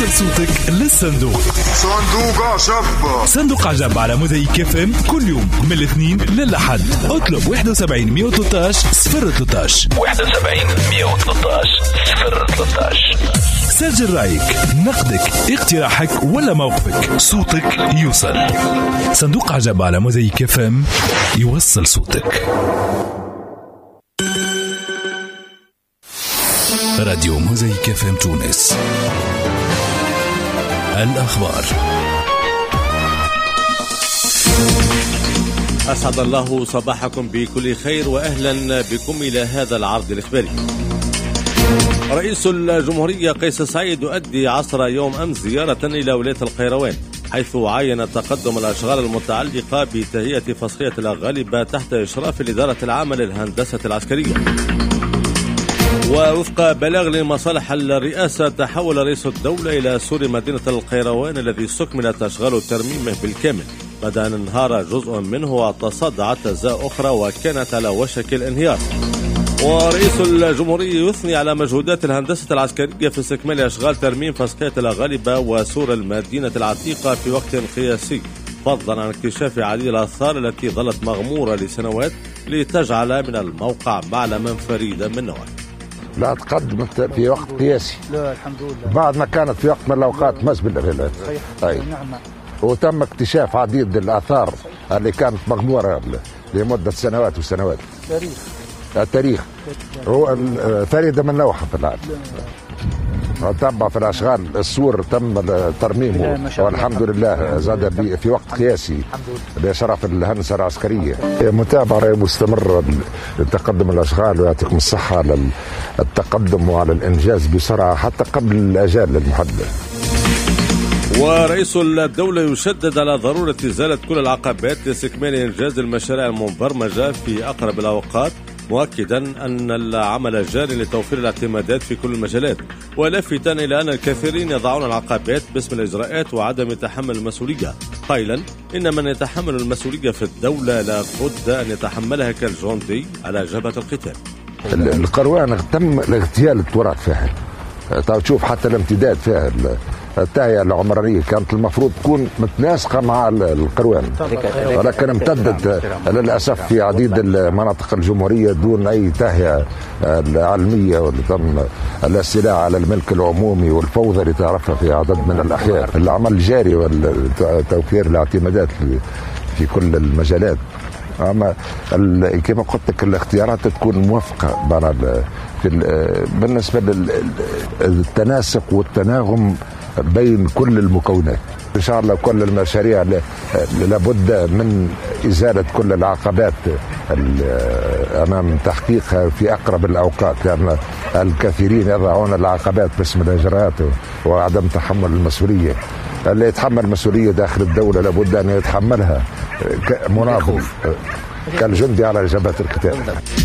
وصل صوتك للصندوق. صندوق عجب. صندوق عجب على موزايك اف ام كل يوم من الاثنين للأحد. اطلب 71 113 013 71 113 013. سجل رايك، نقدك، اقتراحك ولا موقفك، صوتك يوصل. صندوق عجب على موزايك اف ام، يوصل صوتك. راديو موزايك اف ام تونس. الأخبار. أسعد الله صباحكم بكل خير وأهلا بكم إلى هذا العرض الإخباري. رئيس الجمهورية قيس سعيد يؤدي عصر يوم أمس زيارة إلى ولاية القيروان، حيث عاين تقدم الأشغال المتعلقة بتهيئة فصلية الأغالبة تحت إشراف الإدارة العامة للهندسة العسكرية. ووفق بلاغ لمصالح الرئاسة، تحول رئيس الدولة إلى سور مدينة القيروان الذي استكملت أشغال ترميمه بالكامل بعد أن انهار جزء منه وتصدعت أجزاء أخرى وكانت على وشك الانهيار. ورئيس الجمهورية يثني على مجهودات الهندسة العسكرية في استكمال أشغال ترميم فصلية الأغالبة وسور المدينة العتيقة في وقت قياسي، فضلا عن اكتشاف عديد الآثار التي ظلت مغمورة لسنوات لتجعل من الموقع معلما فريدا من نوعه. لا تقدمت في وقت قياسي. لا الحمد لله. بعد ما كانت في وقت من الأوقات مسبلة. نعم. وتم اكتشاف عديد الآثار اللي كانت مغمورة لمدة سنوات وسنوات. التاريخ هو فريدة من نوعها في العالم. تم في الأشغال السور تم ترميمه والحمد لله زاد في وقت قياسي بشرف الهندسة العسكرية. متابعة مستمرة لتقدم الأشغال ويعطيكم الصحة على التقدم وعلى الإنجاز بسرعة حتى قبل الأجال المحددة. ورئيس الدولة يشدد على ضرورة إزالة كل العقبات لاستكمال إنجاز المشاريع المبرمجة في أقرب الأوقات، مؤكدا أن العمل جاري لتوفير الاعتمادات في كل المجالات، ولافتا إلى أن الكثيرين يضعون العقبات باسم الإجراءات وعدم تحمل المسؤولية، قائلا إن من يتحمل المسؤولية في الدولة لابد أن يتحملها كالجندي على جبهة القتال. القروان تم الاغتيال التراث فيها، تشوف حتى الامتداد فيها التهيئة العمرانية كانت المفروض تكون متناسقة مع القروان، ولكن امتدت للأسف في عديد المناطق الجمهورية دون أي تهيئة علمية، وتم الاستيلاء على الملك العمومي والفوضى اللي تعرفها في عدد من الأحيان. العمل جاري وتوفير الاعتمادات في كل المجالات، أما كما قلت لك الاختيارات تكون موفقة بالنسبة للتناسق والتناغم بين كل المكونات. إن شاء الله كل المشاريع لابد من إزالة كل العقبات أمام تحقيقها في أقرب الأوقات، لأن الكثيرين يضعون العقبات باسم الإجراءات وعدم تحمل المسؤولية. اللي يتحمل مسؤولية داخل الدولة لابد أن يتحملها مناضل كالجندي على جبهة القتال.